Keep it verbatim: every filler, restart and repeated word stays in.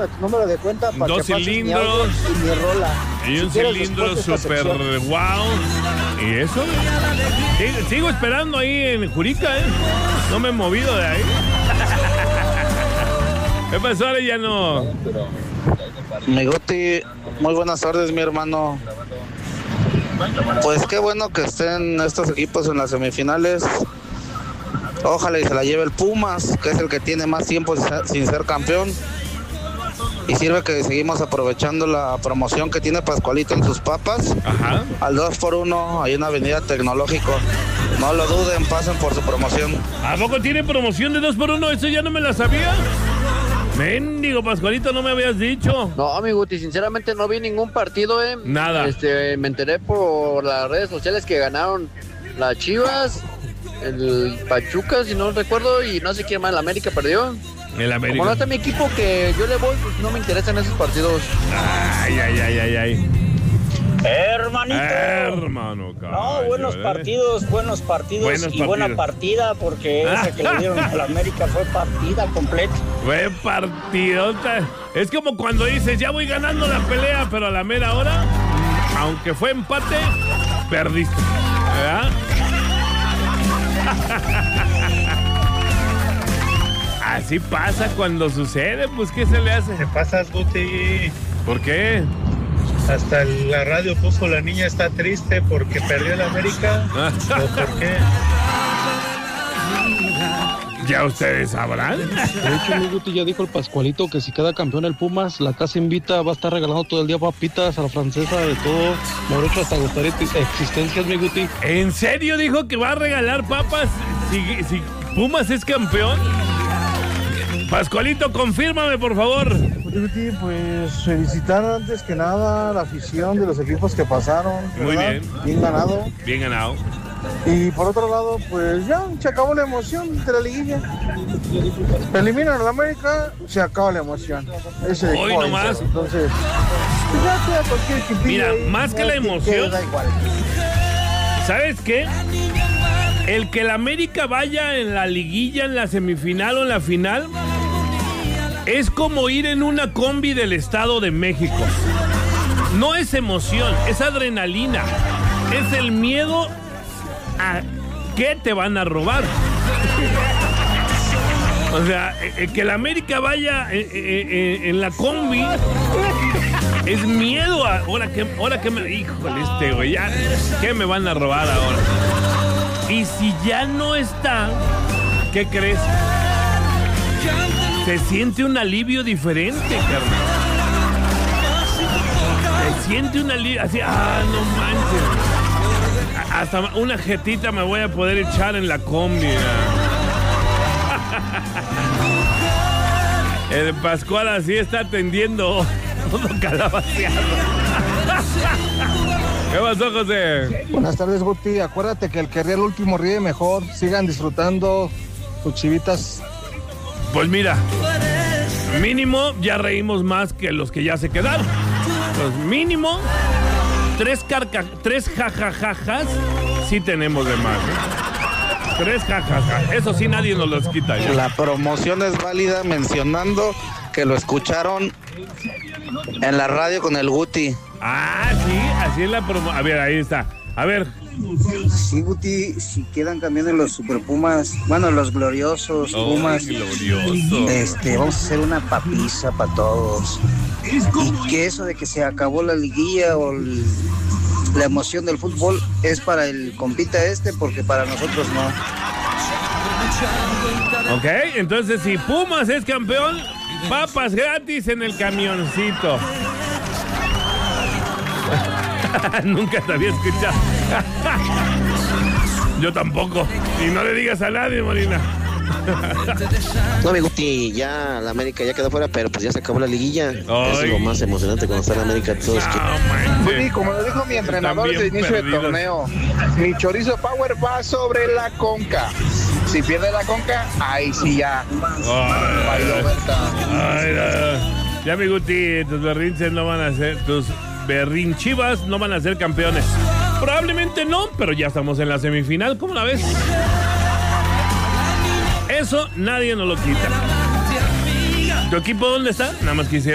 tu número de cuenta para dos que pases cilindros mi audio y mi rola. y un Si quieres, cilindro después de esta super sección. wow. ¿Y eso? Sí, sigo esperando ahí en Jurica, ¿eh? No me he movido de ahí. ¿Qué pasó, Arellano? Mi Guti, muy buenas tardes, mi hermano. Pues qué bueno que estén estos equipos en las semifinales. Ojalá y se la lleve el Pumas, que es el que tiene más tiempo sin ser, sin ser campeón. Y sirve que seguimos aprovechando la promoción que tiene Pascualito en sus papas. Ajá. Al dos por uno, hay una avenida Tecnológico. No lo duden, pasen por su promoción. ¿A poco tiene promoción de dos por uno? Eso ya no me la sabía. Mendigo Pascualito, no me habías dicho. No, mi Guti, sinceramente no vi ningún partido, eh. Nada. Este, me enteré por las redes sociales que ganaron las Chivas, el Pachuca, si no recuerdo, y no sé quién más, la América perdió. El América. Como no está mi equipo que yo le voy, pues no me interesan esos partidos. Ay, ay, ay, ay, ay. Hermanito. Hermano, caballo, No, buenos ¿eh? partidos, buenos partidos Buenos y partidos. buena partida, porque esa que le dieron a la América fue partida completa. Fue partidota. Es como cuando dices, ya voy ganando la pelea, pero a la mera hora, aunque fue empate, perdiste. ¿Verdad? Así pasa cuando sucede, pues ¿qué se le hace? Te pasas, Guti. ¿Por qué? Hasta la radio puso la niña está triste porque perdió la América. ¿O por qué? Ya ustedes sabrán. De hecho, mi Guti, ya dijo el Pascualito que si queda campeón el Pumas, la casa invita, va a estar regalando todo el día papitas a la francesa, de todo, morocho hasta gustar existencias, mi Guti. ¿En serio dijo que va a regalar papas si, si Pumas es campeón? Pascualito, confírmame, por favor. Pues felicitar antes que nada a la afición de los equipos que pasaron. Muy ¿verdad? bien. Bien ganado. Bien ganado. Y por otro lado, pues ya se acabó la emoción de la liguilla. Eliminan a la América, se acaba la emoción. Ese Hoy dejó nomás. eso. Entonces, pues ya queda cualquier equipillo Mira, ahí, más que ya la emoción, da igual. ¿sabes qué? El que la América vaya en la liguilla, en la semifinal o en la final, es como ir en una combi del Estado de México. No es emoción, es adrenalina. Es el miedo a qué te van a robar. O sea, eh, que la América vaya eh, eh, eh, en la combi es miedo a... Ahora que, ahora que me... Híjole, este güey, ya... ¿Qué me van a robar ahora? Y si ya no está, ¿qué crees? Se siente un alivio diferente, carnal. Se siente un alivio... Así, ah, no manches. Hasta una jetita me voy a poder echar en la combi. El Pascual así está atendiendo todo calabaceado. ¿Qué pasó, José? Buenas tardes, Guti. Acuérdate que el que ríe el último ríe mejor. Sigan disfrutando sus chivitas. Pues mira, mínimo ya reímos más que los que ya se quedaron. Pues mínimo tres carca, tres jajajajas sí tenemos de más, ¿eh? Tres jajajas. Eso sí nadie nos los quita ya. La promoción es válida mencionando que lo escucharon en la radio con el Guti. Ah, sí, así es la promo. A ver, ahí está. A ver. Sí, Guti, si quedan campeones los Super Pumas, bueno, los gloriosos Oh, Pumas, glorioso. este, vamos a hacer una papiza para todos. Y que eso de que se acabó la liguilla o el, la emoción del fútbol es para el compita este, porque para nosotros no. Ok, entonces si Pumas es campeón, papas gratis en el camioncito. Nunca te había escuchado. Yo tampoco. Y no le digas a nadie, Molina. No, mi Guti, ya la América ya quedó fuera, pero pues ya se acabó la liguilla. Ay. Eso es lo más emocionante cuando está la América. Todos No, Guti, como lo dijo mi entrenador Están de bien inicio perdidos. de torneo, mi chorizo power va sobre la conca. Si pierde la conca, ahí sí ya. Ay, Bailó vuelta. ay, ay. Ya, mi Guti, tus berrinches no van a ser, tus berrinchivas no van a ser campeones. Probablemente no, pero ya estamos en la semifinal. ¿Cómo la ves? Eso nadie nos lo quita. ¿Tu equipo dónde está? Nada más quisiera.